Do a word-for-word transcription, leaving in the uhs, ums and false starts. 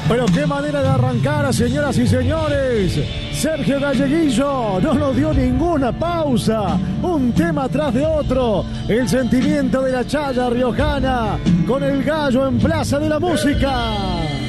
Pero qué manera de arrancar, señoras y señores. Sergio Galleguillo no nos dio ninguna pausa. Un tema tras de otro. El sentimiento de la chaya riojana con el gallo en Plaza de la Música.